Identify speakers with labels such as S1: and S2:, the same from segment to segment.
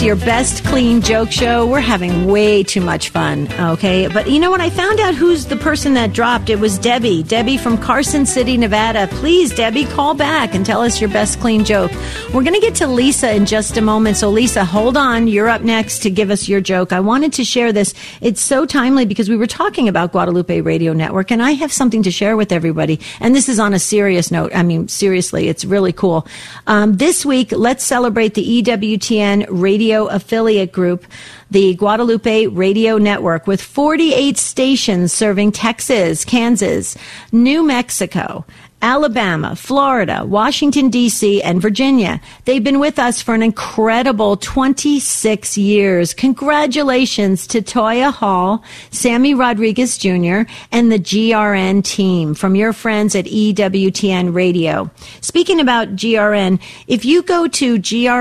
S1: Your best clean joke show. We're having way too much fun, okay? But you know, when I found out who's the person that dropped, it was Debbie. Debbie from Carson City, Nevada. Please, Debbie, call back and tell us your best clean joke. We're going to get to Lisa in just a moment. So, Lisa, hold on. You're up next to give us your joke. I wanted to share this. It's so timely because we were talking about Guadalupe Radio Network, and I have something to share with everybody. And this is on a serious note. I mean, seriously, it's really cool. This week, let's celebrate the EWTN Radio affiliate group, the Guadalupe Radio Network, with 48 stations serving Texas, Kansas, New Mexico, Alabama, Florida, Washington, D.C., and Virginia. They've been with us for an incredible 26 years. Congratulations to Toya Hall, Sammy Rodriguez Jr., and the GRN team from your friends at EWTN Radio. Speaking about GRN, if you go to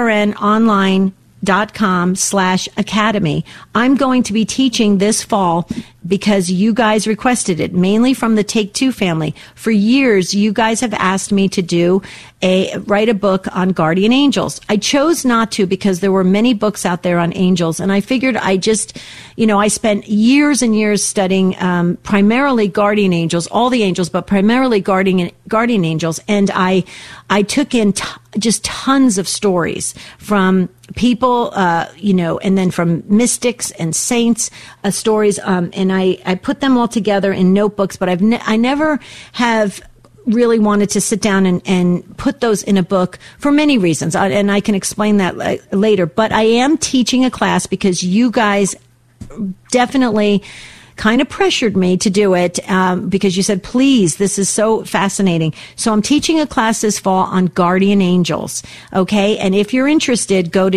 S1: grnonline.com/academy. I'm going to be teaching this fall because you guys requested it, mainly from the Take Two family. For years, you guys have asked me to write a book on guardian angels. I chose not to because there were many books out there on angels, and I figured I spent years and years studying primarily guardian angels, all the angels, but primarily guardian angels, and I took in just tons of stories from people, and then from mystics and saints, stories, and I put them all together in notebooks, but I never have really wanted to sit down and put those in a book for many reasons, and I can explain that later. But I am teaching a class because you guys definitely kind of pressured me to do it because you said, please, this is so fascinating. So I'm teaching a class this fall on guardian angels. Okay. And if you're interested, go to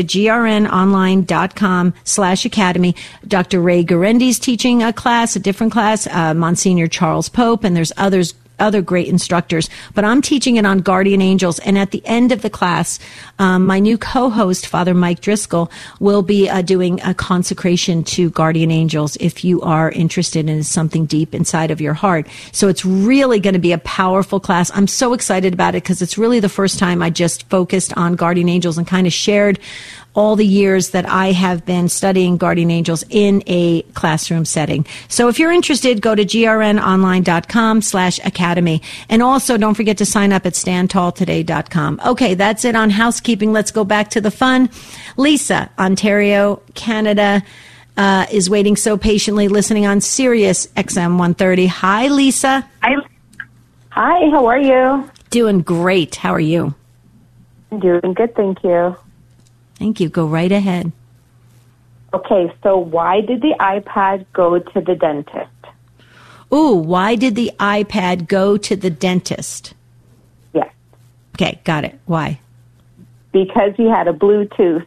S1: grnonline.com/academy. Dr. Ray Garendi's teaching a different class, Monsignor Charles Pope, and there's other great instructors, but I'm teaching it on guardian angels. And at the end of the class, my new co-host, Father Mike Driscoll, will be doing a consecration to guardian angels if you are interested in something deep inside of your heart. So it's really going to be a powerful class. I'm so excited about it because it's really the first time I just focused on guardian angels and kind of shared all the years that I have been studying guardian angels in a classroom setting. So if you're interested, go to grnonline.com/academy. And also don't forget to sign up at standtalltoday.com. Okay, that's it on housekeeping. Let's go back to the fun. Lisa, Ontario, Canada, is waiting so patiently, listening on Sirius XM 130. Hi, Lisa.
S2: Hi, how are you?
S1: Doing great. How are you?
S2: I'm doing good, thank you.
S1: Thank you. Go right ahead.
S2: Okay, so why did the iPad go to the dentist?
S1: Ooh, why did the iPad go to the dentist?
S2: Yes.
S1: Okay, got it. Why?
S2: Because he had a Bluetooth.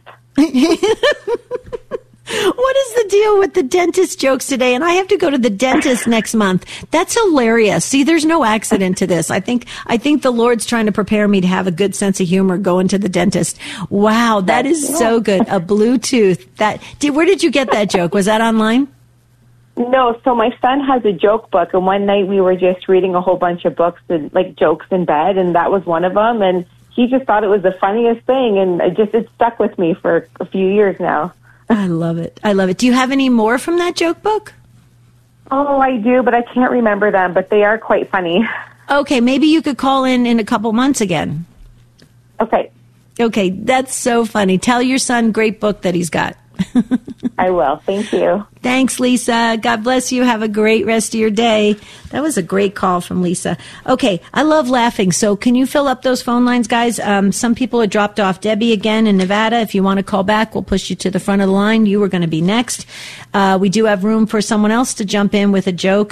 S1: What is the deal with the dentist jokes today? And I have to go to the dentist next month. That's hilarious. See, there's no accident to this. I think the Lord's trying to prepare me to have a good sense of humor going to the dentist. Wow, that is so good. A Bluetooth. Where did you get that joke? Was that online?
S2: No, so my son has a joke book, and one night we were just reading a whole bunch of books and like jokes in bed, and that was one of them. And he just thought it was the funniest thing, and it stuck with me for a few years now.
S1: I love it. I love it. Do you have any more from that joke book?
S2: Oh, I do, but I can't remember them, but they are quite funny.
S1: Okay, maybe you could call in a couple months again.
S2: Okay.
S1: Okay, that's so funny. Tell your son, great book that he's got.
S2: I will. Thank you.
S1: Thanks, Lisa. God bless you. Have a great rest of your day. That was a great call from Lisa. Okay, I love laughing. So can you fill up those phone lines, guys? Some people are dropped off. Debbie again in Nevada. If you want to call back, we'll push you to the front of the line. You are going to be next. We do have room for someone else to jump in with a joke.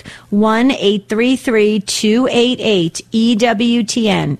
S1: 1-833-288-EWTN.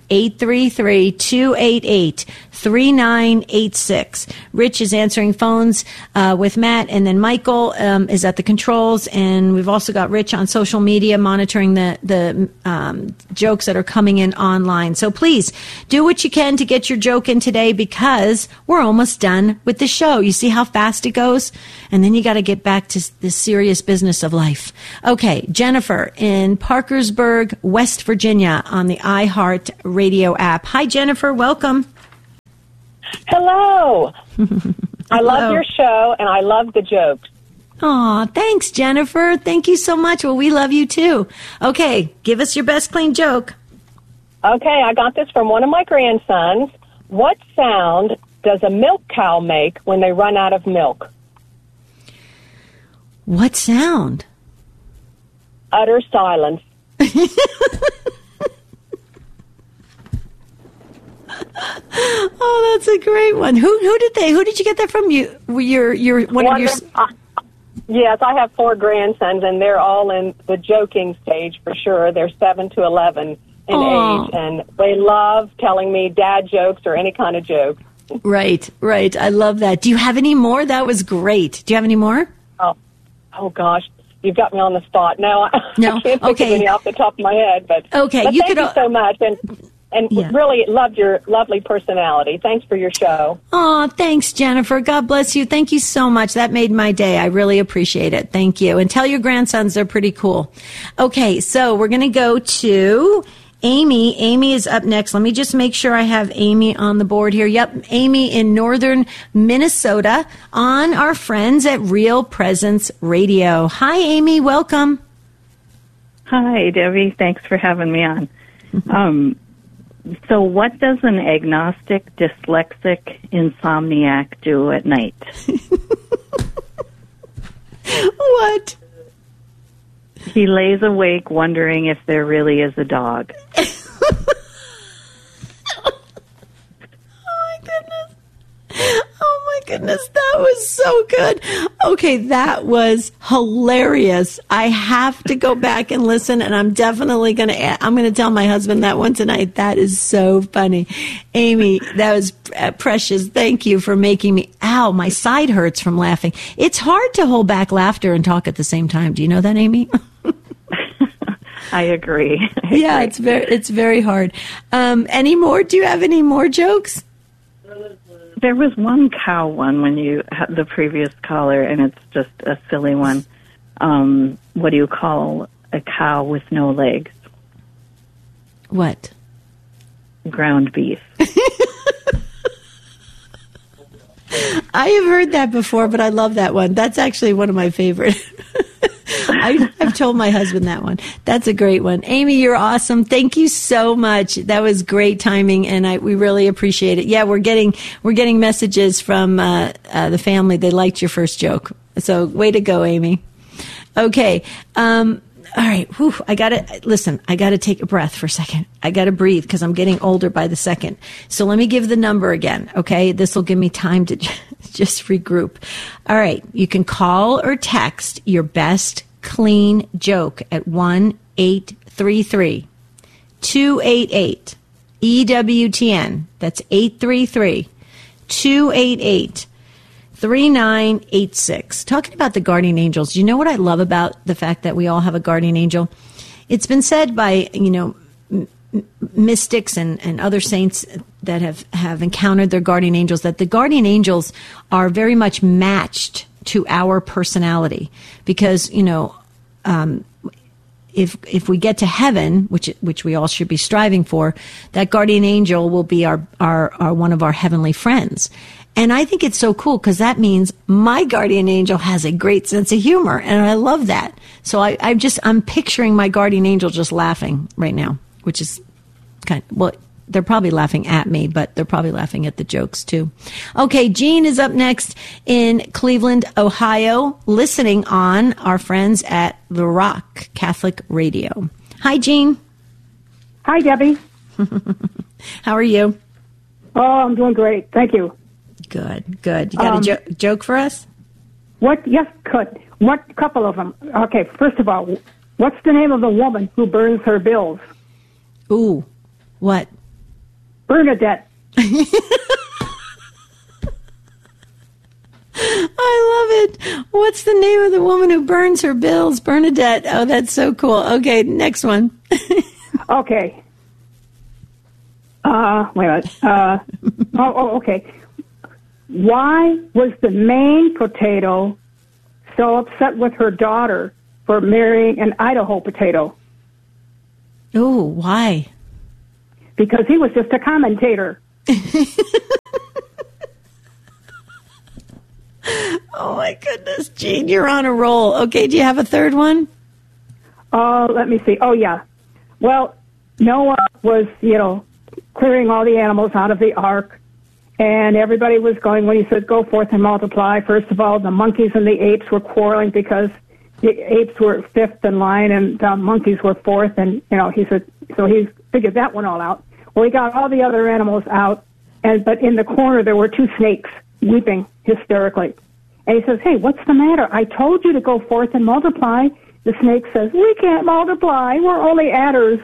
S1: 833-288-3986. Rich is answering phones with Matt, and then Michael is at the controls, and we've also got Rich on social media monitoring the jokes that are coming in online. So please do what you can to get your joke in today, because we're almost done with the show. You see how fast it goes? And then you got to get back to the serious business of life. Okay, Jennifer in Parkersburg, West Virginia on the iHeart Radio app. Hi, Jennifer. Welcome.
S3: Hello. I love your show, and I love the jokes.
S1: Aw, thanks, Jennifer. Thank you so much. Well, we love you, too. Okay, give us your best clean joke.
S3: Okay, I got this from one of my grandsons. What sound does a milk cow make when they run out of milk?
S1: What sound?
S3: Utter silence.
S1: Oh, that's a great one. Who did you get that from? Your one of your.
S3: Yes, I have 4 grandsons, and they're all in the joking stage for sure. They're 7 to 11 in age, and they love telling me dad jokes or any kind of joke.
S1: Right. I love that. Do you have any more? That was great. Do you have any more?
S3: Oh gosh, you've got me on the spot. No. I can't think of any off the top of my head. But
S1: okay,
S3: thank you so much, and really loved your lovely personality. Thanks for your show.
S1: Oh, thanks, Jennifer. God bless you. Thank you so much. That made my day. I really appreciate it. Thank you. And tell your grandsons they're pretty cool. Okay, so we're going to go to Amy. Amy is up next. Let me just make sure I have Amy on the board here. Yep, Amy in northern Minnesota on our friends at Real Presence Radio. Hi, Amy. Welcome.
S4: Hi, Debbie. Thanks for having me on. So what does an agnostic, dyslexic insomniac do at night?
S1: What?
S4: He lays awake wondering if there really is a dog.
S1: Oh my goodness, that was so good. Okay, that was hilarious. I have to go back and listen, and I'm definitely going to tell my husband that one tonight. That is so funny. Amy, that was precious. Thank you for making me, my side hurts from laughing. It's hard to hold back laughter and talk at the same time. Do you know that, Amy?
S4: I agree.
S1: Yeah, it's very hard. Any more? Do you have any more jokes?
S4: There was one cow one when you had the previous caller, and it's just a silly one. What do you call a cow with no legs?
S1: What?
S4: Ground beef.
S1: I have heard that before, but I love that one. That's actually one of my favorite. I've told my husband that one. That's a great one. Amy, you're awesome. Thank you so much. That was great timing, and we really appreciate it. Yeah, we're getting messages from the family. They liked your first joke. So way to go, Amy. Okay. All right. Whew, I got to take a breath for a second. I got to breathe because I'm getting older by the second. So let me give the number again. Okay. This will give me time to just regroup. All right. You can call or text your best clean joke at 1-833-288-EWTN. That's 833-288-3986. Talking about the guardian angels, you know what I love about the fact that we all have a guardian angel? It's been said by, mystics and other saints that have encountered their guardian angels that the guardian angels are very much matched to our personality because, if we get to heaven, which we all should be striving for, that guardian angel will be our one of our heavenly friends. And I think it's so cool because that means my guardian angel has a great sense of humor, and I love that. So I'm picturing my guardian angel just laughing right now, which is they're probably laughing at me, but they're probably laughing at the jokes too. Okay, Jean is up next in Cleveland, Ohio, listening on our friends at The Rock Catholic Radio. Hi, Jean.
S5: Hi, Debbie.
S1: How are you?
S5: Oh, I'm doing great. Thank you.
S1: Good. You got a joke for us?
S5: What? Yes, could. What couple of them? Okay, first of all, what's the name of the woman who burns her bills?
S1: Ooh, what?
S5: Bernadette.
S1: I love it. What's the name of the woman who burns her bills? Bernadette. Oh, that's so cool. Okay, next one.
S5: Okay. Wait a minute. Okay. Why was the Maine potato so upset with her daughter for marrying an Idaho potato?
S1: Oh, why?
S5: Because he was just a commentator.
S1: my goodness, Jean, you're on a roll. Okay, do you have a third one?
S5: Let me see. Oh, yeah. Well, Noah was, clearing all the animals out of the ark, and everybody was going, when he said, go forth and multiply, first of all, the monkeys and the apes were quarreling because the apes were fifth in line and the monkeys were fourth, and, he said, so he figured that one all out. Well, he got all the other animals out, but in the corner there were two snakes weeping hysterically. And he says, hey, what's the matter? I told you to go forth and multiply. The snake says, we can't multiply. We're only adders.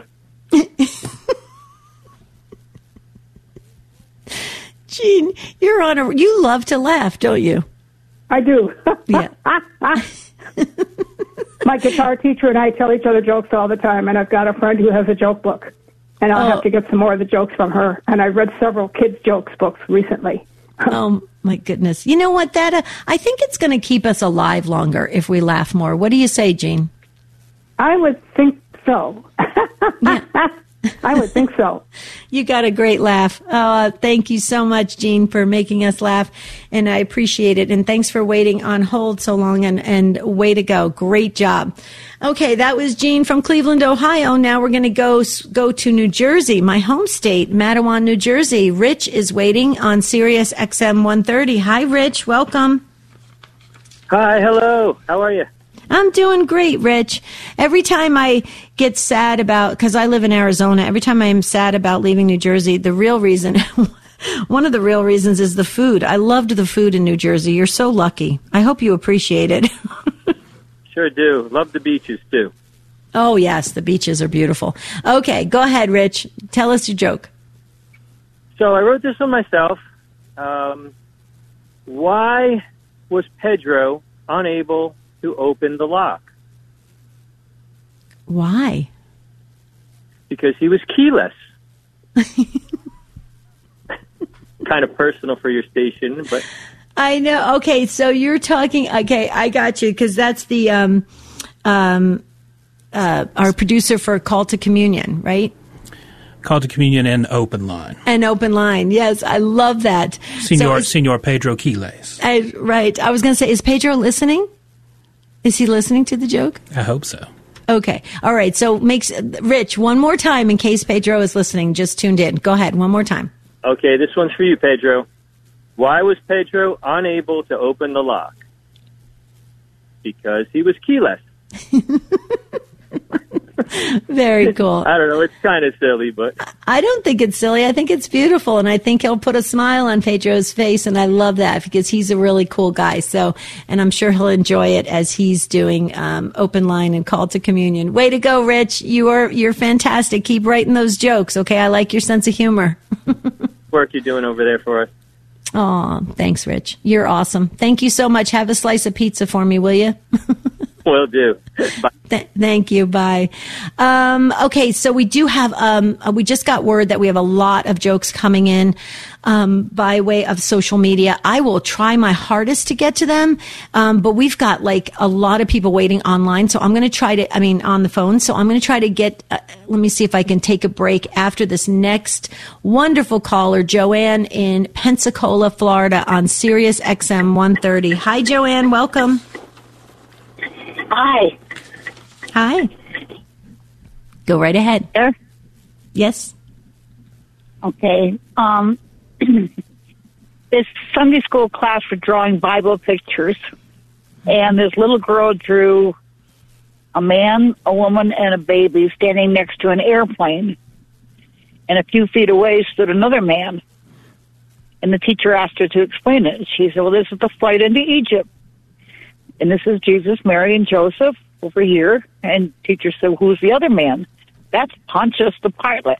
S1: Jean, you love to laugh, don't you?
S5: I do.
S1: Yeah.
S5: My guitar teacher and I tell each other jokes all the time, and I've got a friend who has a joke book, and I'll have to get some more of the jokes from her. And I read several kids' jokes books recently.
S1: Oh, my goodness. You know what, I think it's going to keep us alive longer if we laugh more. What do you say, Jean?
S5: I would think so.
S1: Yeah.
S5: I would think so.
S1: You got a great laugh. Thank you so much, Jean, for making us laugh, and I appreciate it. And thanks for waiting on hold so long, and way to go. Great job. Okay, that was Jean from Cleveland, Ohio. Now we're going to go to New Jersey, my home state, Matawan, New Jersey. Rich is waiting on Sirius XM 130. Hi, Rich. Welcome.
S6: Hi, hello. How are you?
S1: I'm doing great, Rich. Every time I get sad because I live in Arizona, every time I'm sad about leaving New Jersey, the real reason, one of the real reasons is the food. I loved the food in New Jersey. You're so lucky. I hope you appreciate it.
S6: Sure do. Love the beaches, too.
S1: Oh, yes, the beaches are beautiful. Okay, go ahead, Rich. Tell us your joke.
S6: So I wrote this one myself. Why was Pedro unable to open the lock?
S1: Why?
S6: Because he was keyless. Kind of personal for your station, but
S1: I know. Okay, so you're talking. Okay, I got you, because that's the our producer for Call to Communion, right?
S7: Call to Communion and Open Line.
S1: And Open Line, yes, I love that.
S7: Senor Pedro Quiles.
S1: Right. I was going to say, is Pedro listening? Is he listening to the joke?
S7: I hope so.
S1: Okay. All right. So Rich, one more time in case Pedro is listening, just tuned in. Go ahead. One more time.
S6: Okay. This one's for you, Pedro. Why was Pedro unable to open the lock? Because he was keyless.
S1: Very cool.
S6: I don't know. It's kind of silly, but
S1: I don't think it's silly. I think it's beautiful, and I think he'll put a smile on Pedro's face, and I love that because he's a really cool guy. So, and I'm sure he'll enjoy it as he's doing Open Line and Call to Communion. Way to go, Rich! You're fantastic. Keep writing those jokes. Okay, I like your sense of humor.
S6: Work you're doing over there for us.
S1: Oh, thanks, Rich. You're awesome. Thank you so much. Have a slice of pizza for me, will you?
S6: Will do. Bye.
S1: Thank you. Bye. Okay, so we do have, we just got word that we have a lot of jokes coming in by way of social media. I will try my hardest to get to them, but we've got like a lot of people waiting online. So I'm going to try to, on the phone. So I'm going to try to get, let me see if I can take a break after this next wonderful caller, Joanne in Pensacola, Florida on Sirius XM 130. Hi, Joanne. Welcome.
S8: Hi.
S1: Hi. Go right ahead.
S8: There?
S1: Yes.
S8: Okay. This Sunday school class for drawing Bible pictures, and this little girl drew a man, a woman, and a baby standing next to an airplane, and a few feet away stood another man. And the teacher asked her to explain it. She said, well, this is the flight into Egypt. And this is Jesus, Mary, and Joseph over here. And teacher said, who's the other man? That's Pontius the Pilate.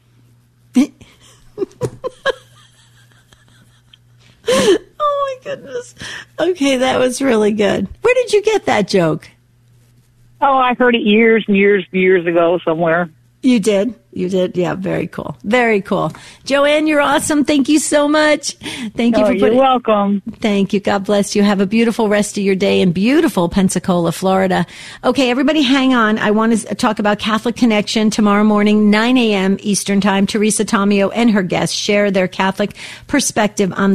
S1: Oh, my goodness. Okay, that was really good. Where did you get that joke?
S8: Oh, I heard it years and years and years ago somewhere.
S1: You did? You did? Yeah, very cool. Very cool. Joanne, you're awesome. Thank you so much. Thank you for
S8: You're welcome.
S1: Thank you. God bless you. Have a beautiful rest of your day in beautiful Pensacola, Florida. Okay, everybody hang on. I want to talk about Catholic Connection tomorrow morning, 9 a.m. Eastern Time. Teresa Tomeo and her guests share their Catholic perspective on